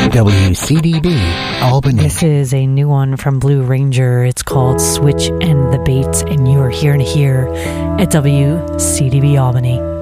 WCDB Albany. This is a new one from Blue Ranger. It's called Switch and the Baits, and you are here to hear at WCDB Albany.